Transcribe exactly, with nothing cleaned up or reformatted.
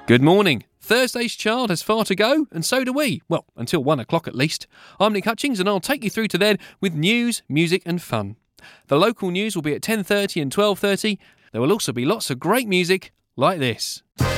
Good morning. Thursday's child has far to go, and so do we. Well, until one o'clock at least. I'm Nick Hutchings, and I'll take you through to then with news, music and fun. The local news will be at ten thirty and twelve thirty. There will also be lots of great music like this.